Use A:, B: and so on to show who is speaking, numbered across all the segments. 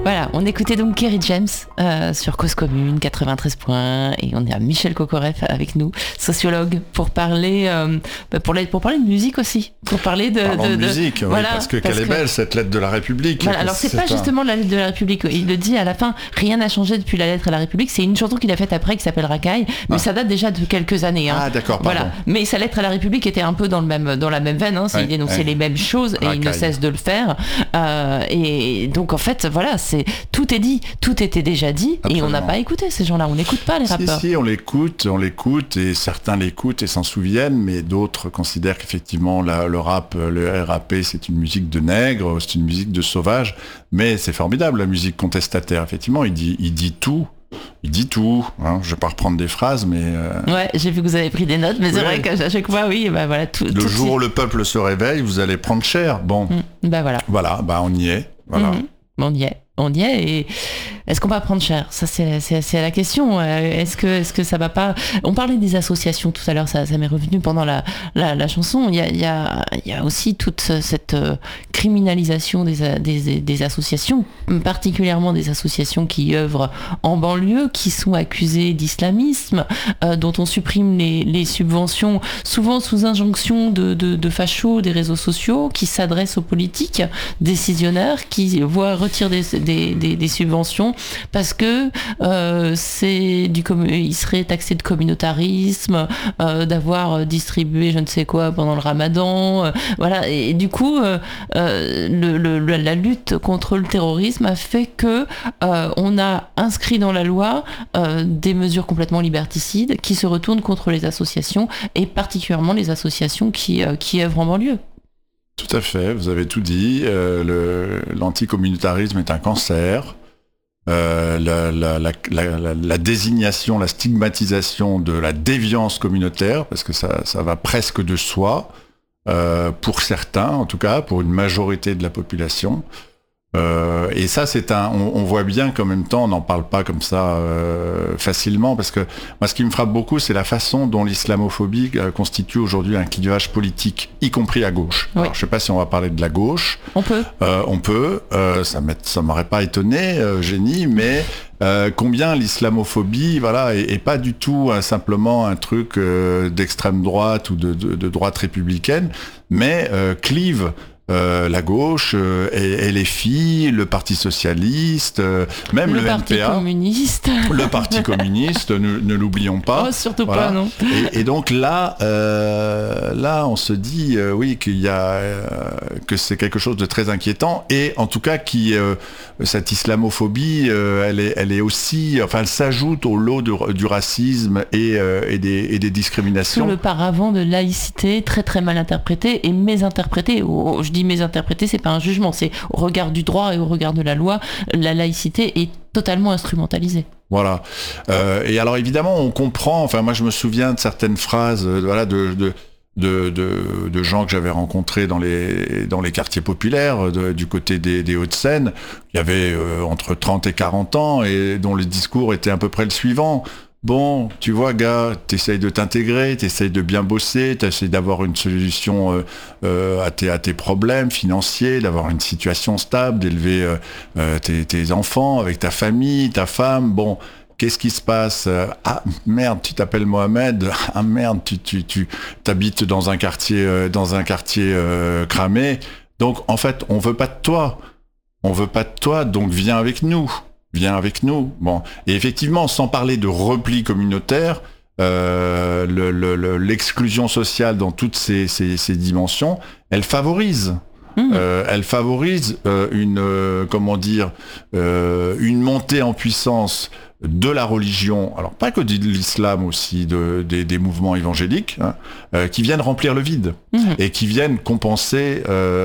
A: Voilà, on écoutait donc Kerry James sur Cause Commune 93 points et on est à Michel Kokoreff avec nous, sociologue, pour parler pour parler de musique aussi, pour parler de
B: musique, oui,
A: voilà,
B: parce qu'elle est belle cette lettre de la République.
A: Voilà, alors c'est pas justement la lettre de la République, il le dit à la fin, rien n'a changé depuis la lettre à la République, c'est une chanson qu'il a faite après qui s'appelle Racaille, mais ça date déjà de quelques années.
B: Ah d'accord, pardon.
A: Voilà, mais sa lettre à la République était un peu dans la même veine, hein, il dénonçait les mêmes choses et il ne cesse de le faire, et donc en fait voilà, tout est dit, tout était déjà dit. Absolument. Et on n'a pas écouté ces gens-là, on n'écoute pas les rappeurs.
B: Si, on l'écoute et certains l'écoutent et s'en souviennent, mais d'autres considèrent qu'effectivement le rap, le RAP, c'est une musique de nègre, c'est une musique de sauvage, mais c'est formidable la musique contestataire, effectivement, il dit tout. Il dit tout, hein. Je vais pas reprendre des phrases, mais...
A: Ouais, j'ai vu que vous avez pris des notes, mais c'est vrai qu'à chaque fois, oui, bah voilà...
B: Le jour où le peuple se réveille, vous allez prendre cher, bon.
A: Bah voilà.
B: Voilà, bah on y est, voilà.
A: On y est, et est-ce qu'on va prendre cher ? Ça, c'est la question. Est-ce que ça va pas... On parlait des associations tout à l'heure, ça m'est revenu pendant la chanson. Il y a aussi toute cette criminalisation des associations, particulièrement des associations qui œuvrent en banlieue, qui sont accusées d'islamisme, dont on supprime les subventions, souvent sous injonction de fachos des réseaux sociaux, qui s'adressent aux politiques décisionnaires, qui voient retirer des subventions parce que il serait taxé de communautarisme, d'avoir distribué je ne sais quoi pendant le Ramadan, voilà, et du coup la lutte contre le terrorisme a fait que on a inscrit dans la loi des mesures complètement liberticides qui se retournent contre les associations et particulièrement les associations qui œuvrent en banlieue.
B: Tout à fait, vous avez tout dit. L'anticommunautarisme est un cancer. La désignation, la stigmatisation de la déviance communautaire, parce que ça va presque de soi, pour certains, en tout cas, pour une majorité de la population. Et ça, on voit bien qu'en même temps, on n'en parle pas comme ça facilement, parce que moi, ce qui me frappe beaucoup, c'est la façon dont l'islamophobie constitue aujourd'hui un clivage politique, y compris à gauche. Oui. Alors, je ne sais pas si on va parler de la gauche.
A: On peut.
B: Ça m'aurait pas étonné, Génie, mais combien l'islamophobie, voilà, est pas du tout simplement un truc d'extrême droite ou de droite républicaine, mais clive la gauche et les filles, le Parti socialiste, même le
A: Parti
B: NPA,
A: communiste.
B: Le Parti communiste, ne l'oublions pas.
A: Oh, surtout voilà. Pas, non.
B: Et donc là, on se dit, oui, que c'est quelque chose de très inquiétant, et en tout cas, cette islamophobie, elle est aussi, enfin, elle s'ajoute au lot du racisme et des discriminations.
A: Sous le paravent de laïcité très très mal interprétée et mésinterprétée. Je dis mésinterprétée, c'est pas un jugement, c'est au regard du droit et au regard de la loi, la laïcité est totalement instrumentalisée.
B: Voilà. Et alors évidemment, on comprend. Enfin, moi, je me souviens de certaines phrases, voilà, de gens que j'avais rencontrés dans les quartiers populaires du côté des Hauts-de-Seine. Il y avait entre 30 et 40 ans et dont le discours était à peu près le suivant. Bon, tu vois, gars, t'essayes de t'intégrer, t'essayes de bien bosser, t'essayes d'avoir une solution à tes problèmes financiers, d'avoir une situation stable, d'élever tes enfants avec ta famille, ta femme. Bon, qu'est-ce qui se passe ? Ah merde, tu t'appelles Mohamed. Ah merde, tu t'habites dans un quartier cramé. Donc en fait, on veut pas de toi. On veut pas de toi, donc viens avec nous. Bon, et effectivement, sans parler de repli communautaire, l'exclusion sociale dans toutes ces dimensions, elle favorise. Elle favorise une montée en puissance de la religion, alors pas que de l'islam aussi, des mouvements évangéliques, hein, qui viennent remplir le vide et qui viennent compenser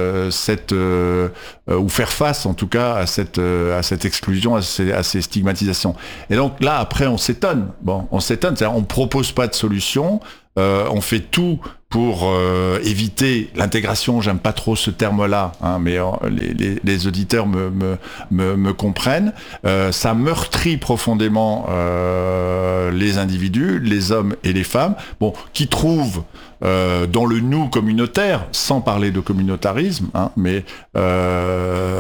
B: ou faire face en tout cas à cette exclusion, à ces stigmatisations. Et donc là après on s'étonne, c'est-à-dire on propose pas de solution, on fait tout pour éviter l'intégration. J'aime pas trop ce terme-là, hein, mais les auditeurs me comprennent. Ça meurtrit profondément les individus, les hommes et les femmes, qui trouvent dans le nous communautaire, sans parler de communautarisme, hein, mais un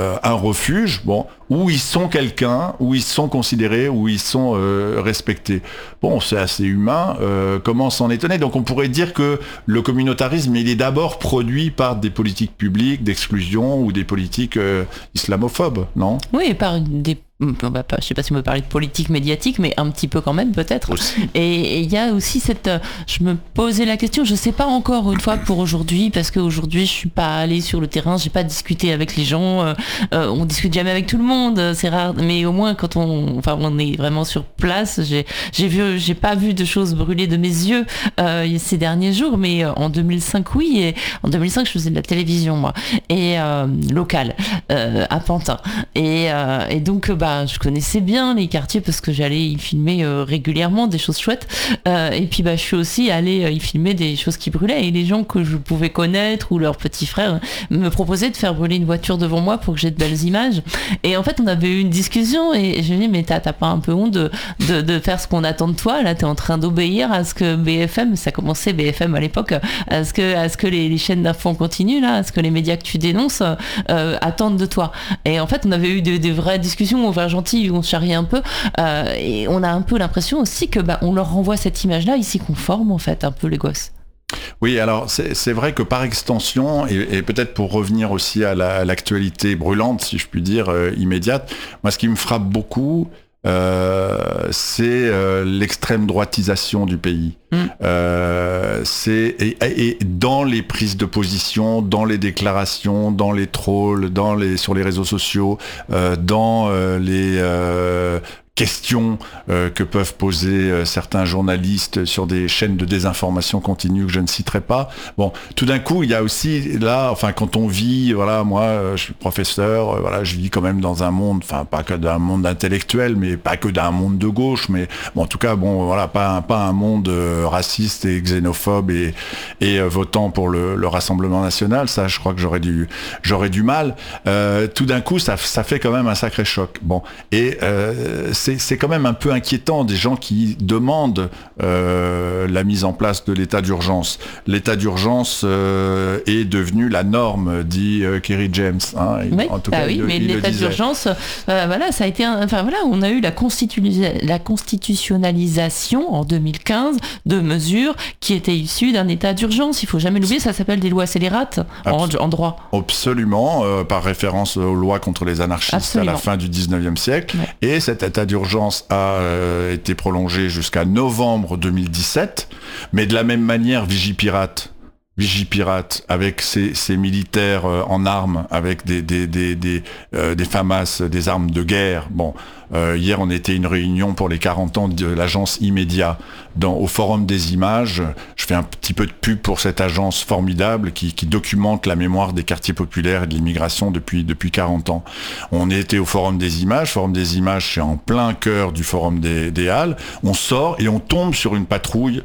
B: refuge, bon, où ils sont quelqu'un, où ils sont considérés, où ils sont respectés. Bon, c'est assez humain, comment s'en étonner? Donc on pourrait dire que le communautarisme, il est d'abord produit par des politiques publiques d'exclusion ou des politiques islamophobes, non?
A: Oui, par des... Je ne sais pas si on peut parler de politique médiatique, mais un petit peu quand même peut-être.
B: Aussi.
A: Et il y a aussi cette... Je me posais la question, je ne sais pas encore une fois pour aujourd'hui, parce qu'aujourd'hui je ne suis pas allée sur le terrain, je n'ai pas discuté avec les gens, on discute jamais avec tout le monde, c'est rare, mais au moins quand on est vraiment sur place, j'ai pas vu de choses brûler de mes yeux ces derniers jours, mais en 2005 oui, et en 2005 je faisais de la télévision moi, et locale, à Pantin. Et donc je connaissais bien les quartiers parce que j'allais y filmer régulièrement des choses chouettes. Et puis je suis aussi allée y filmer des choses qui brûlaient. Et les gens que je pouvais connaître ou leurs petits frères me proposaient de faire brûler une voiture devant moi pour que j'ai de belles images. Et en fait, on avait eu une discussion et je me dis mais t'as pas un peu honte de faire ce qu'on attend de toi? Là, t'es en train d'obéir à ce que BFM, ça commençait BFM à l'époque, à ce que les chaînes d'infos en continu, là, à ce que les médias que tu dénonces attendent de toi. Et en fait, on avait eu des vraies discussions gentil, on se charrie un peu et on a un peu l'impression aussi que on leur renvoie cette image-là, ils s'y conforment en fait un peu les gosses.
B: Oui, alors c'est vrai que par extension, et peut-être pour revenir aussi à l'actualité brûlante, si je puis dire, immédiate, moi ce qui me frappe beaucoup, c'est l'extrême droitisation du pays. Et dans les prises de position, dans les déclarations, dans les trolls, sur les réseaux sociaux, dans les questions que peuvent poser certains journalistes sur des chaînes de désinformation continue que je ne citerai pas. Bon, tout d'un coup, il y a aussi là, quand on vit, voilà, moi, je suis professeur, voilà, je vis quand même dans un monde, pas que d'un monde intellectuel, mais pas que d'un monde de gauche, mais bon, en tout cas, bon, voilà, pas un monde raciste et xénophobe et votant pour le Rassemblement national. Ça, je crois que j'aurais du mal. Tout d'un coup, ça fait quand même un sacré choc. Bon, et c'est quand même un peu inquiétant des gens qui demandent la mise en place de l'état d'urgence. L'état d'urgence est devenu la norme, dit Kerry James. Hein,
A: oui, en tout cas, oui, mais l'état d'urgence, voilà, ça a été, on a eu la constitutionnalisation en 2015 de mesures qui étaient issues d'un état d'urgence. Il faut jamais l'oublier, ça s'appelle des lois scélérates en droit.
B: Absolument, par référence aux lois contre les anarchistes. Absolument. À la fin du 19e siècle. Ouais. Et cet état d'urgence a été prolongé jusqu'à novembre 2017, mais de la même manière, Vigipirate avec ses militaires en armes, avec des FAMAS, des armes de guerre. Bon, hier on était à une réunion pour les 40 ans de l'agence Immédiat au Forum des Images. Je fais un petit peu de pub pour cette agence formidable qui documente la mémoire des quartiers populaires et de l'immigration depuis 40 ans. On était au Forum des Images. Forum des Images, c'est en plein cœur du Forum des Halles. On sort et on tombe sur une patrouille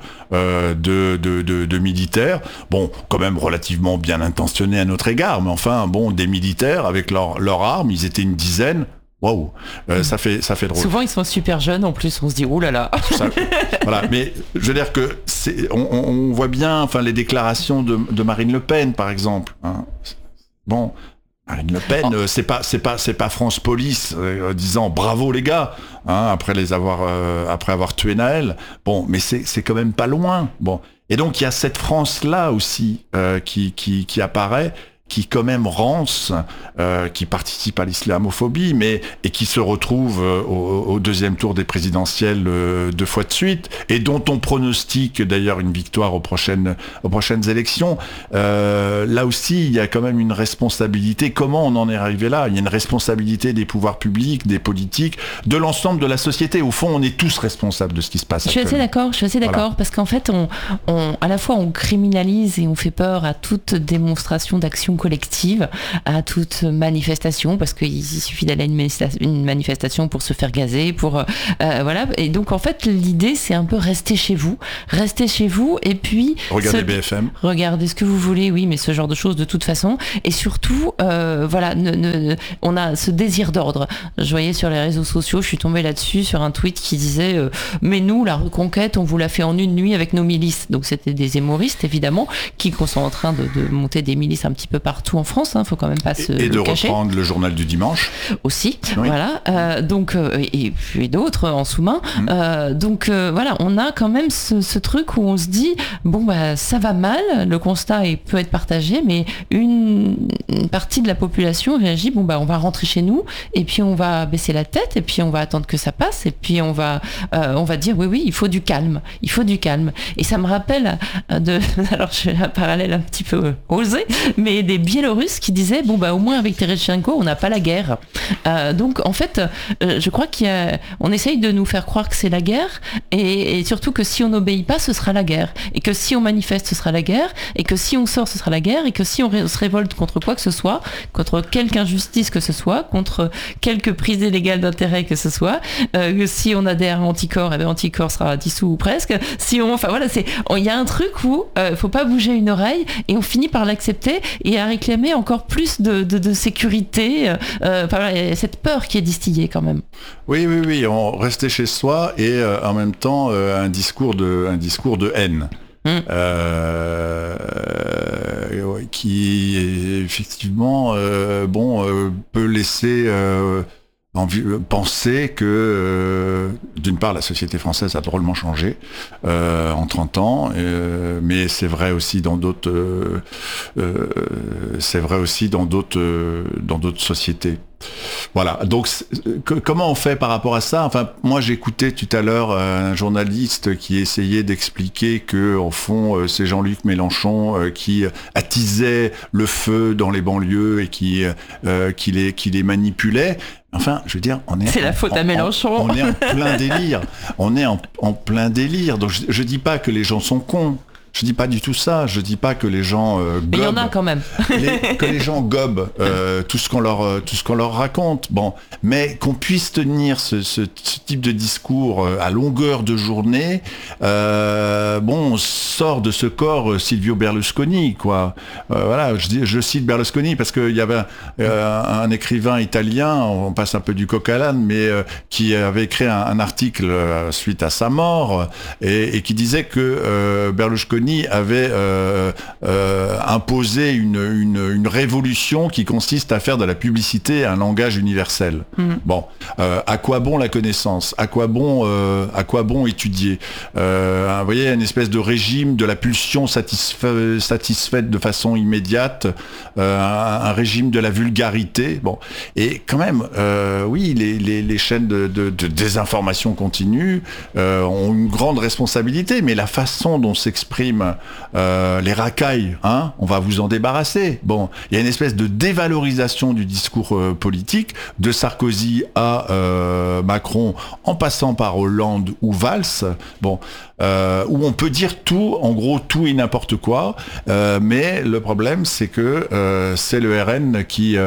B: de militaires. Bon, quand même relativement bien intentionnés à notre égard, mais enfin, bon, des militaires avec leurs armes, ils étaient une dizaine. Waouh, ça fait drôle.
A: Souvent ils sont super jeunes en plus, on se dit oh là là.
B: Voilà, mais je veux dire que on voit bien, les déclarations de Marine Le Pen par exemple. Hein. Bon, Marine Le Pen, c'est pas France Police disant bravo les gars, hein, après avoir tué Naël. Bon, mais c'est quand même pas loin. Bon, et donc il y a cette France là aussi qui apparaît, qui quand même rance, qui participe à l'islamophobie, et qui se retrouve au deuxième tour des présidentielles 2 fois de suite, et dont on pronostique d'ailleurs une victoire aux prochaines élections. Là aussi, il y a quand même une responsabilité. Comment on en est arrivé là? Il y a une responsabilité des pouvoirs publics, des politiques, de l'ensemble de la société. Au fond, on est tous responsables de ce qui se passe.
A: Je suis assez d'accord, voilà. Parce qu'en fait, à la fois on criminalise et on fait peur à toute démonstration d'action collective, à toute manifestation, parce qu'il suffit d'aller à une manifestation pour se faire gazer, voilà. Et donc en fait l'idée c'est un peu rester chez vous et puis
B: regardez BFM,
A: regardez ce que vous voulez, oui, mais ce genre de choses de toute façon, et surtout voilà, on a ce désir d'ordre. Je voyais sur les réseaux sociaux, je suis tombée là-dessus sur un tweet qui disait mais nous la reconquête on vous l'a fait en une nuit avec nos milices. Donc c'était des hémoristes évidemment qui sont en train de monter des milices un petit peu partout en France, faut quand même pas se
B: et de
A: cacher.
B: reprendre le journal du dimanche
A: Aussi,
B: oui.
A: voilà. Donc et puis d'autres en sous-main. Donc voilà, on a quand même ce truc où on se dit bon bah ça va mal, le constat peut être partagé, mais une partie de la population réagit bon bah on va rentrer chez nous et puis on va baisser la tête et puis on va attendre que ça passe et puis on va dire oui il faut du calme, et ça me rappelle alors je fais un parallèle un petit peu osé, mais des Biélorusses qui disaient bon bah au moins avec Tereshchenko on n'a pas la guerre. Donc en fait je crois qu'on essaye de nous faire croire que c'est la guerre et surtout que si on n'obéit pas ce sera la guerre, et que si on manifeste ce sera la guerre, et que si on sort ce sera la guerre, et que si on se révolte contre quoi que ce soit, contre quelque injustice que ce soit, contre quelque prise illégale d'intérêt que ce soit, que si on adhère à Anticorps, et bien Anticorps sera dissous ou presque. Enfin voilà, il y a un truc où faut pas bouger une oreille et on finit par l'accepter et à réclamer encore plus de sécurité. Voilà, il y a cette peur qui est distillée quand même.
B: Oui, on restait chez soi et en même temps un discours de haine. Qui effectivement peut laisser penser que d'une part la société française a drôlement changé en 30 ans, mais c'est vrai aussi dans d'autres sociétés. Voilà, donc comment on fait par rapport à ça? Enfin, moi j'écoutais tout à l'heure un journaliste qui essayait d'expliquer que, au fond, c'est Jean-Luc Mélenchon qui attisait le feu dans les banlieues et qui les manipulait. Enfin, je veux dire,
A: c'est la faute à Mélenchon.
B: On est en plein délire. On est en plein délire. Donc je dis pas que les gens sont cons. Je dis pas du tout ça. Je dis pas que les gens gobent.
A: Mais il y en a quand même.
B: Que les gens gobent tout ce qu'on leur raconte. Bon, mais qu'on puisse tenir ce type de discours à longueur de journée. On sort de ce corps Silvio Berlusconi, quoi. Voilà, je cite Berlusconi parce qu'il y avait un écrivain italien, on passe un peu du coq à l'âne, mais qui avait écrit un article suite à sa mort et qui disait que Berlusconi avait imposé une révolution qui consiste à faire de la publicité un langage universel. Bon, à quoi bon la connaissance? À quoi bon étudier? Vous voyez, une espèce de régime de la pulsion satisfaite de façon immédiate, un régime de la vulgarité. Bon, et quand même, oui, les chaînes de désinformation continue ont une grande responsabilité, mais la façon dont s'expriment les racailles, on va vous en débarrasser. Bon, il y a une espèce de dévalorisation du discours politique, de Sarkozy à Macron, en passant par Hollande ou Valls, où on peut dire tout, en gros tout et n'importe quoi, mais le problème c'est que c'est le RN qui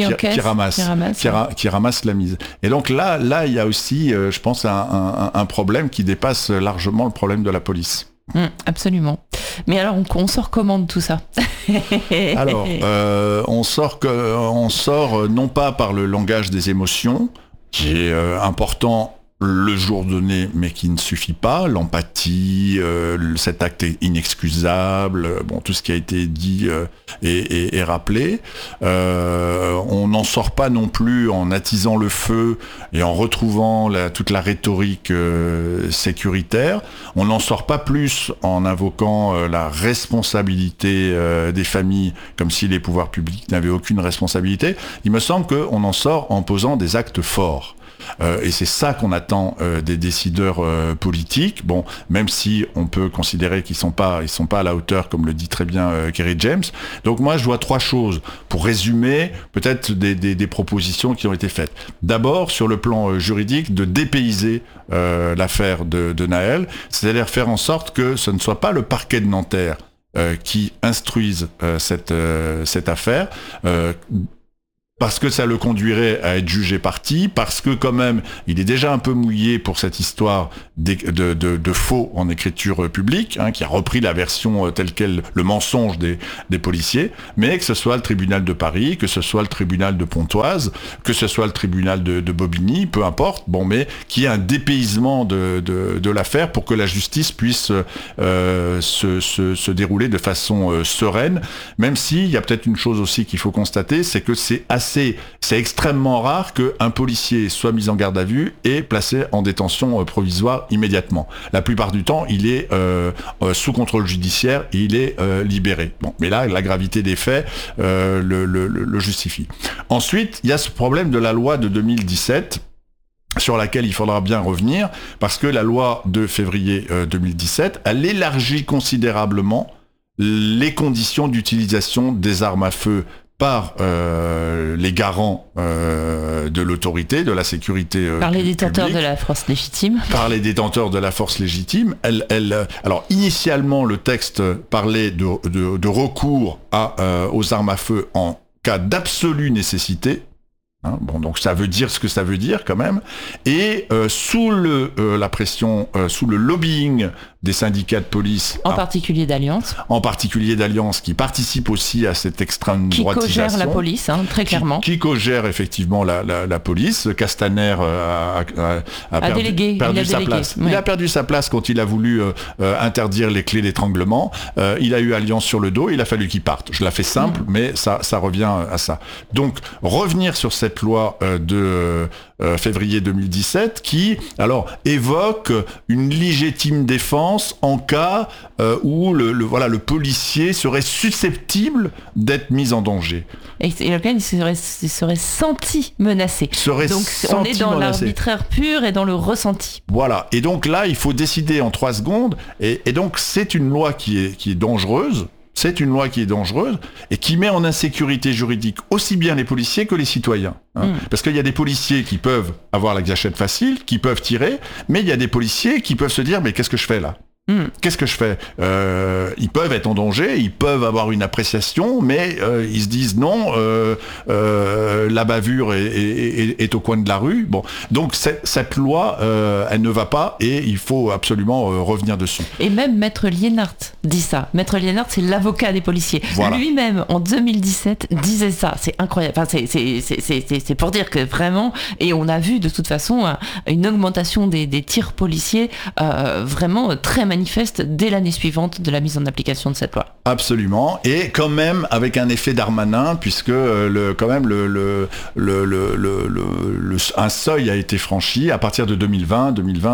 B: ramasse la mise. Et donc là il y a aussi, je pense, un problème qui dépasse largement le problème de la police.
A: Absolument. Mais alors on sort comment de tout ça?
B: Alors on sort non pas par le langage des émotions, qui est important le jour donné, mais qui ne suffit pas, l'empathie, cet acte est inexcusable, tout ce qui a été dit est rappelé. On n'en sort pas non plus en attisant le feu et en retrouvant toute la rhétorique sécuritaire. On n'en sort pas plus en invoquant la responsabilité des familles, comme si les pouvoirs publics n'avaient aucune responsabilité. Il me semble qu'on en sort en posant des actes forts. Et c'est ça qu'on attend des décideurs politiques. Bon, même si on peut considérer qu'ils sont pas à la hauteur, comme le dit très bien Kerry James. Donc moi, je vois trois choses pour résumer peut-être des propositions qui ont été faites. D'abord, sur le plan juridique, de dépayser l'affaire de Nahel, c'est-à-dire faire en sorte que ce ne soit pas le parquet de Nanterre qui instruise cette affaire. parce que ça le conduirait à être jugé parti, parce que quand même, il est déjà un peu mouillé pour cette histoire de faux en écriture publique, qui a repris la version telle quelle, le mensonge des policiers, mais que ce soit le tribunal de Paris, que ce soit le tribunal de Pontoise, que ce soit le tribunal de Bobigny, peu importe, mais qu'il y ait un dépaysement de l'affaire pour que la justice puisse se dérouler de façon sereine, même s'il y a peut-être une chose aussi qu'il faut constater, c'est que c'est extrêmement rare qu'un policier soit mis en garde à vue et placé en détention provisoire immédiatement. La plupart du temps, il est sous contrôle judiciaire et il est libéré. Mais là, la gravité des faits le justifie. Ensuite, il y a ce problème de la loi de 2017, sur laquelle il faudra bien revenir, parce que la loi de février 2017, elle élargit considérablement les conditions d'utilisation des armes à feu par les garants de l'autorité, de la sécurité
A: par les détenteurs
B: publique,
A: de la force légitime.
B: Par les détenteurs de la force légitime. Alors, initialement, le texte parlait de recours aux armes à feu en cas d'absolue nécessité. Donc ça veut dire ce que ça veut dire quand même. Et sous la pression, sous le lobbying des syndicats de police,
A: en particulier d'Alliance,
B: qui participent aussi à cette extrême droitisation,
A: qui co-gère la police, très clairement,
B: qui co-gère effectivement la police. Castaner a perdu sa place. Oui. Il a perdu sa place quand il a voulu interdire les clés d'étranglement. Il a eu Alliance sur le dos. Il a fallu qu'il parte. Je la fais simple, mais ça revient à ça. Donc revenir sur cette loi de février 2017 qui évoque une légitime défense en cas où le policier serait susceptible d'être mis en danger.
A: Et lequel il serait senti menacé. On est dans l'arbitraire pur et dans le ressenti.
B: Voilà. Et donc là, il faut décider en 3 secondes. Et donc c'est une loi qui est dangereuse. C'est une loi qui est dangereuse et qui met en insécurité juridique aussi bien les policiers que les citoyens. Parce qu'il y a des policiers qui peuvent avoir la gâchette facile, qui peuvent tirer, mais il y a des policiers qui peuvent se dire « mais qu'est-ce que je fais là ?» Qu'est-ce que je fais ? Ils peuvent être en danger, ils peuvent avoir une appréciation, mais ils se disent non, la bavure est au coin de la rue. Bon, donc cette loi, elle ne va pas et il faut absolument revenir dessus.
A: Et même Maître Liénart dit ça. Maître Liénart, c'est l'avocat des policiers. Voilà. Lui-même, en 2017, disait ça. C'est incroyable. Enfin, c'est pour dire que vraiment, et on a vu de toute façon une augmentation des tirs policiers vraiment très manifeste dès l'année suivante de la mise en application de cette loi.
B: Absolument, et quand même avec un effet Darmanin, puisque un seuil a été franchi à partir de 2020,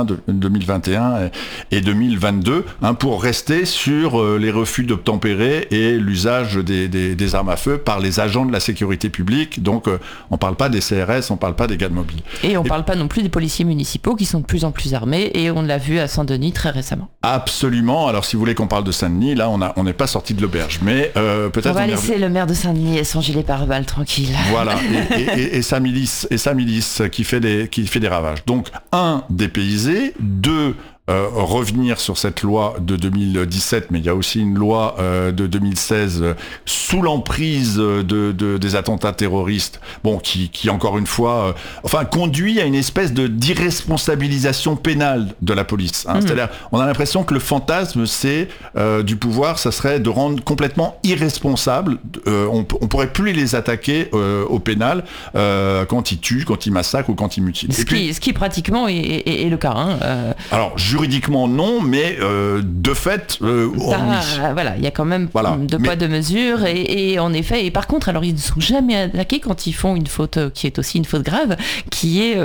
B: 2021 et 2022 pour rester sur les refus d'obtempérer et l'usage des armes à feu par les agents de la sécurité publique. Donc on ne parle pas des CRS, on ne parle pas des gardes mobiles.
A: Et on ne parle pas non plus des policiers municipaux qui sont de plus en plus armés, et on l'a vu à Saint-Denis très récemment.
B: Absolument. Alors si vous voulez qu'on parle de Saint-Denis, là on n'est pas sorti de l'auberge, mais peut-être...
A: On va laisser le maire de Saint-Denis et son gilet pare-balles tranquille.
B: Voilà, et sa milice qui fait des ravages. Donc 1, dépayser, 2, revenir sur cette loi de 2017, mais il y a aussi une loi de 2016 sous l'emprise des attentats terroristes, qui encore une fois, conduit à une espèce d'irresponsabilisation pénale de la police. C'est-à-dire, on a l'impression que le fantasme, c'est du pouvoir, ça serait de rendre complètement irresponsable. On pourrait plus les attaquer au pénal quand ils tuent, quand ils massacrent ou quand ils mutilent.
A: Ce qui pratiquement est le cas.
B: Alors, juridiquement non, mais de fait,
A: voilà, il y a quand même de poids de mesure, et en effet, et par contre, alors ils ne sont jamais attaqués quand ils font une faute qui est aussi une faute grave, qui est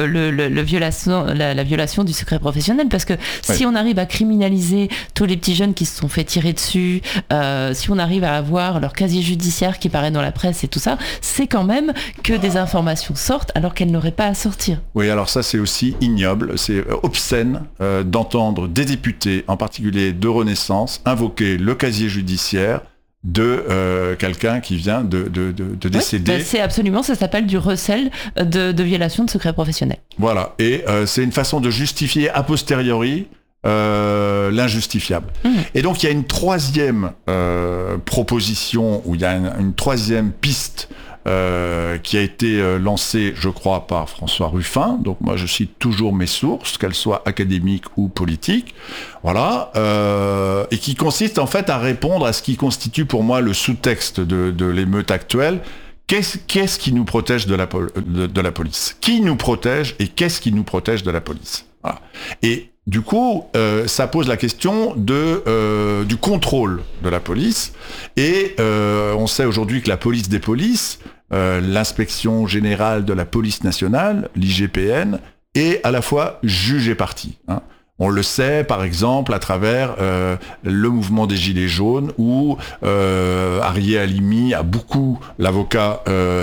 A: la violation du secret professionnel, parce que si on arrive à criminaliser tous les petits jeunes qui se sont fait tirer dessus, si on arrive à avoir leur casier judiciaire qui paraît dans la presse et tout ça, c'est quand même que des informations sortent alors qu'elles n'auraient pas à sortir.
B: Oui, alors ça c'est aussi ignoble, c'est obscène d'entendre des députés, en particulier de Renaissance, invoquer le casier judiciaire de quelqu'un qui vient de décéder.
A: C'est absolument, ça s'appelle du recel de violation de secret professionnel.
B: Voilà, et c'est une façon de justifier a posteriori l'injustifiable. Et donc il y a une troisième proposition, ou il y a une troisième piste qui a été lancé, je crois, par François Ruffin. Donc moi, je cite toujours mes sources, qu'elles soient académiques ou politiques. Voilà, et qui consiste en fait à répondre à ce qui constitue pour moi le sous-texte de l'émeute actuelle. Qu'est-ce qui nous protège de la police ? Qui nous protège et qu'est-ce qui nous protège de la police ? Voilà. Et du coup, ça pose la question du contrôle de la police. Et on sait aujourd'hui que la police des polices, l'inspection générale de la police nationale, l'IGPN, est à la fois juge et partie. Hein. On le sait, par exemple, à travers le mouvement des Gilets jaunes, où Arié Halimi a beaucoup, l'avocat...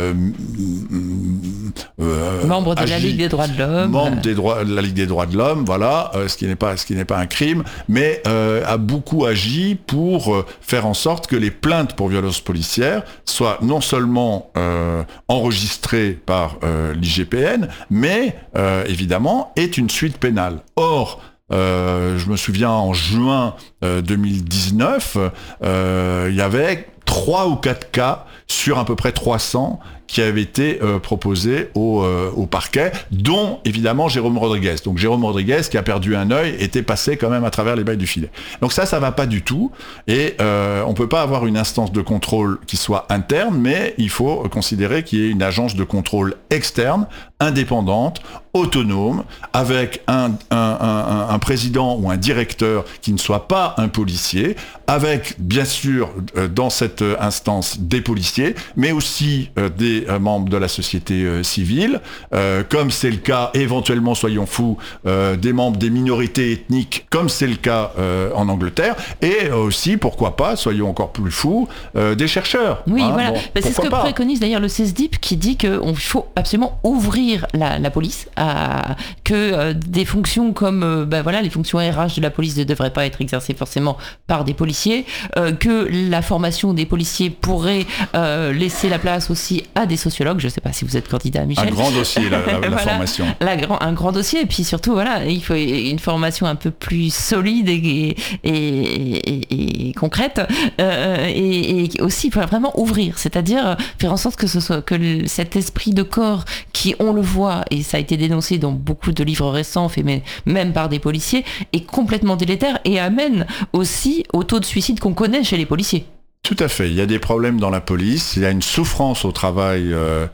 A: membre de la Ligue des droits de l'homme.
B: Membre de la Ligue des droits de l'homme, voilà, ce qui n'est pas un crime, mais a beaucoup agi pour faire en sorte que les plaintes pour violences policières soient non seulement enregistrées par l'IGPN, mais évidemment est une suite pénale. Or, je me souviens en juin 2019, il y avait 3 ou 4 cas sur à peu près 300 qui avaient été proposés au parquet, dont évidemment Jérôme Rodriguez. Donc Jérôme Rodriguez, qui a perdu un œil, était passé quand même à travers les mailles du filet. Donc ça va pas du tout. Et on peut pas avoir une instance de contrôle qui soit interne, mais il faut considérer qu'il y ait une agence de contrôle externe, indépendante, autonome, avec un président ou un directeur qui ne soit pas un policier, avec bien sûr dans cette instance des policiers, mais aussi des membres de la société civile, comme c'est le cas, éventuellement, soyons fous, des membres des minorités ethniques, comme c'est le cas en Angleterre, et aussi, pourquoi pas, soyons encore plus fous, des chercheurs.
A: Oui, hein, voilà.
B: Bon,
A: c'est ce que préconise d'ailleurs le CESDIP, qui dit qu'il faut absolument ouvrir la police à que des fonctions comme les fonctions RH de la police ne devraient pas être exercées forcément par des policiers, que la formation des policiers pourrait laisser la place aussi à des sociologues. Je ne sais pas si vous êtes candidat, Michel.
B: Un grand dossier, la
A: voilà,
B: formation.
A: Un grand dossier, et puis surtout, voilà, il faut une formation un peu plus solide et concrète, et aussi vraiment ouvrir, c'est-à-dire faire en sorte que ce soit que cet esprit de corps qui, on le voit, et ça a été dénoncé dans beaucoup de livres récents, faits même par des policiers, est complètement délétère et amène aussi au taux de suicide qu'on connaît chez les policiers.
B: Tout à fait. Il y a des problèmes dans la police. Il y a une souffrance au travail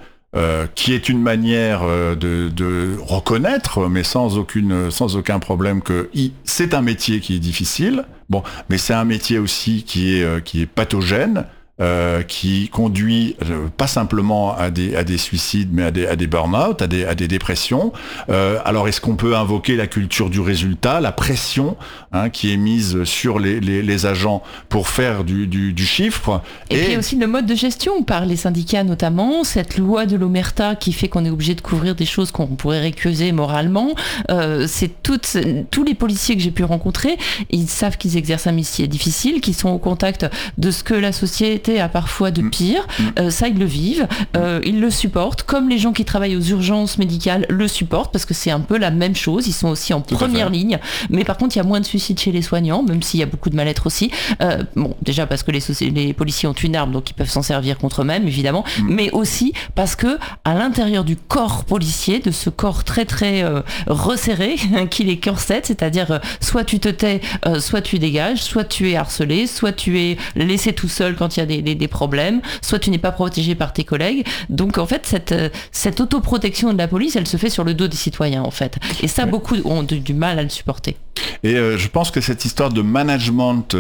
B: qui est une manière de reconnaître, mais sans aucun problème, que c'est un métier qui est difficile. Bon, mais c'est un métier aussi qui est pathogène. Qui conduit pas simplement à des suicides, mais à des burn-out, à des dépressions. Alors, est-ce qu'on peut invoquer la culture du résultat, la pression qui est mise sur les agents pour faire du chiffre,
A: et puis aussi le mode de gestion par les syndicats notamment, cette loi de l'omerta qui fait qu'on est obligé de couvrir des choses qu'on pourrait récuser moralement. C'est tous les policiers que j'ai pu rencontrer, ils savent qu'ils exercent un métier difficile, qu'ils sont au contact de ce que la société a parfois de pire, ça ils le vivent, ils le supportent, comme les gens qui travaillent aux urgences médicales le supportent, parce que c'est un peu la même chose, ils sont aussi en première ligne, mais par contre il y a moins de suicides chez les soignants, même s'il y a beaucoup de mal-être aussi, déjà parce que les policiers ont une arme, donc ils peuvent s'en servir contre eux-mêmes évidemment, mais aussi parce que à l'intérieur du corps policier, de ce corps très très resserré, qui les corsette, c'est-à-dire soit tu te tais, soit tu dégages, soit tu es harcelé, soit tu es laissé tout seul quand il y a des problèmes, soit tu n'es pas protégé par tes collègues. Donc en fait cette autoprotection de la police, elle se fait sur le dos des citoyens en fait, et ça beaucoup ont du mal à le supporter.
B: Et je pense que cette histoire de management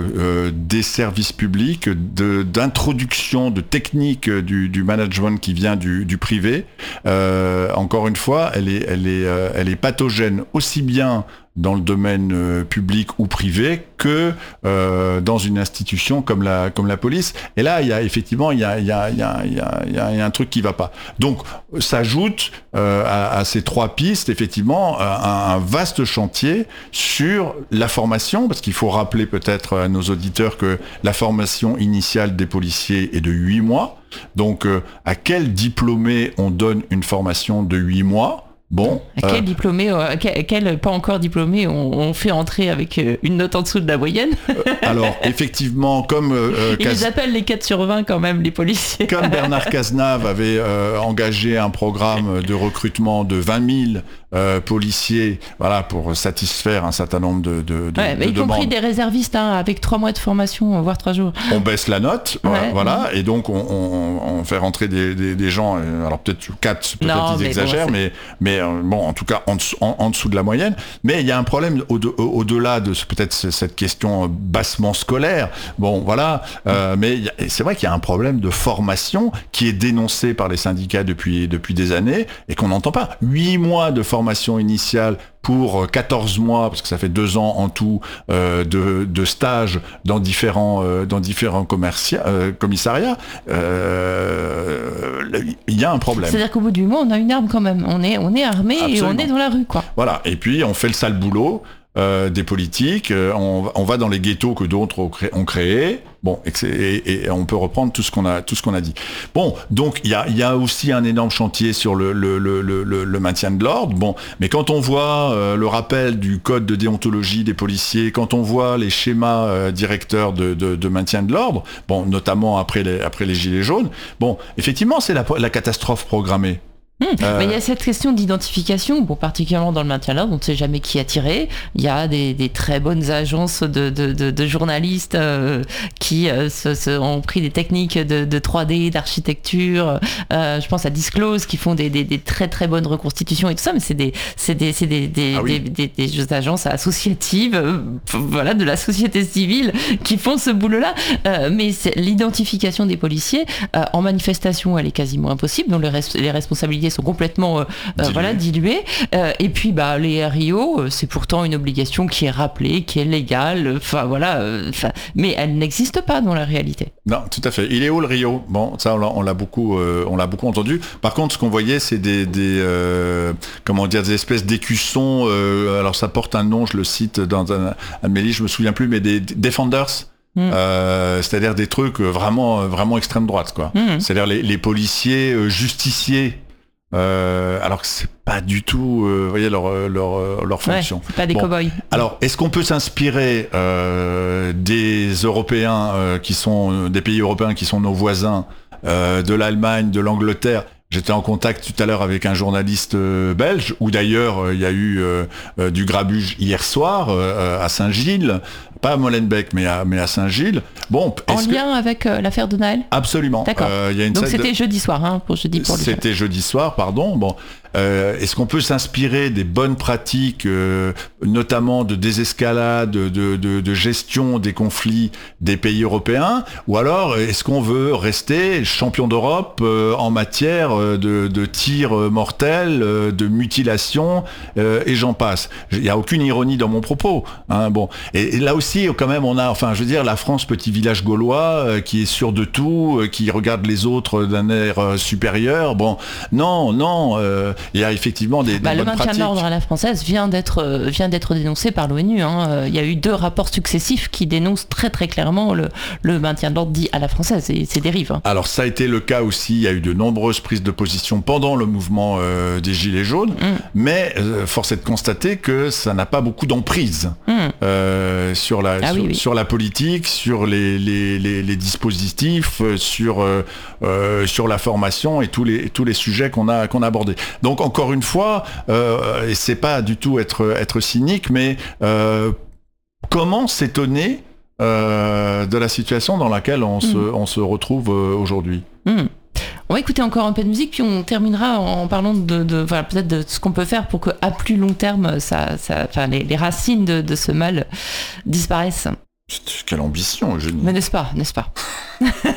B: des services publics, d'introduction de techniques du management qui vient du privé, encore une fois, elle est pathogène aussi bien dans le domaine public ou privé que dans une institution comme la police. Et là, il y a effectivement il y a un truc qui va pas. Donc, s'ajoute à ces 3 pistes effectivement un vaste chantier sur la formation, parce qu'il faut rappeler peut-être à nos auditeurs que la formation initiale des policiers est de 8 mois. Donc, à quel diplômé on donne une formation de 8 mois ? Bon.
A: Quel diplômé, quel pas encore diplômé, on fait entrer avec une note en dessous de la moyenne.
B: Alors, effectivement, comme...
A: Ils les appellent les 4 sur 20 quand même, les policiers.
B: Comme Bernard Cazenave avait engagé un programme de recrutement de 20 000 policiers, voilà, pour satisfaire un certain nombre de
A: mais y
B: demandes.
A: compris des réservistes, avec 3 mois de formation, voire 3 jours.
B: On baisse la note, voilà, et donc on fait rentrer des gens, alors peut-être 4, peut-être ils exagèrent, mais bon, en tout cas en dessous de la moyenne. Mais il y a un problème au-delà de peut-être cette question bassement scolaire. Bon, voilà, mais c'est vrai qu'il y a un problème de formation qui est dénoncé par les syndicats depuis des années et qu'on n'entend pas. 8 mois de formation initiale pour 14 mois, parce que ça fait 2 ans en tout de stage dans différents commissariats, il y a un problème.
A: C'est-à-dire qu'au bout du mois, on a une arme quand même. On est armé. Absolument. Et on est dans la rue, quoi.
B: Voilà. Et puis on fait le sale boulot des politiques. On va dans les ghettos que d'autres ont créés. Bon, et on peut reprendre tout ce qu'on a dit. Bon, donc il y a aussi un énorme chantier sur le maintien de l'ordre. Bon, mais quand on voit le rappel du code de déontologie des policiers, quand on voit les schémas directeurs de maintien de l'ordre, bon, notamment après les gilets jaunes, bon, effectivement, c'est la catastrophe programmée.
A: Mais il y a cette question d'identification, bon, particulièrement dans le maintien de l'ordre, on ne sait jamais qui a tiré. Il y a des très bonnes agences de journalistes qui ont pris des techniques de 3D, d'architecture. Je pense à Disclose qui font des très très bonnes reconstitutions et tout ça, mais c'est des agences associatives, voilà, de la société civile qui font ce boulot-là. Mais l'identification des policiers en manifestation, elle est quasiment impossible, dont les responsabilités sont complètement diluées. Et puis les RIO, c'est pourtant une obligation qui est rappelée, qui est légale, mais elle n'existe pas dans la réalité.
B: Non, tout à fait. Il est où le Rio ? Bon, ça on l'a beaucoup entendu. Par contre, ce qu'on voyait, c'est des espèces d'écussons. Alors ça porte un nom, je le cite dans un de mes livres, je me souviens plus, mais des Defenders. C'est-à-dire des trucs vraiment extrême droite, quoi. C'est-à-dire les policiers justiciers. Alors que c'est pas du tout voyez leur fonction.
A: C'est pas des cow-boys.
B: Alors est-ce qu'on peut s'inspirer des Européens qui sont des pays européens qui sont nos voisins, de l'Allemagne, de l'Angleterre? J'étais en contact tout à l'heure avec un journaliste belge, où d'ailleurs il y a eu du grabuge hier soir à Saint-Gilles, pas à Molenbeek, mais à Saint-Gilles. Bon,
A: en lien avec l'affaire de Naël ?
B: Absolument.
A: D'accord. Donc c'était jeudi soir,
B: C'était jeudi soir, pardon. Bon, est-ce qu'on peut s'inspirer des bonnes pratiques, notamment de désescalade, de gestion des conflits des pays européens, ou alors est-ce qu'on veut rester champion d'Europe en matière de tirs mortels, de mutilation, et j'en passe. Il n'y a aucune ironie dans mon propos. Bon, et là aussi, quand même, on a, la France, petit village gaulois, qui est sûr de tout, qui regarde les autres d'un air supérieur. Bon, non. Il y a effectivement des bonnes pratiques.
A: Le maintien de l'ordre à la française vient d'être dénoncé par l'ONU. Il y a eu 2 rapports successifs qui dénoncent très très clairement le maintien de l'ordre dit à la française et ses dérives.
B: Alors ça a été le cas aussi, il y a eu de nombreuses prises de position pendant le mouvement des Gilets jaunes, mais force est de constater que ça n'a pas beaucoup d'emprise sur la politique, sur les dispositifs, sur la formation et tous les sujets qu'on a abordés. Donc encore une fois, et c'est pas du tout être cynique, mais comment s'étonner de la situation dans laquelle on se retrouve aujourd'hui.
A: On va écouter encore un peu de musique, puis on terminera en parlant peut-être de ce qu'on peut faire pour qu'à plus long terme, les racines de ce mal disparaissent.
B: Quelle ambition, Eugénie.
A: Mais n'est-ce pas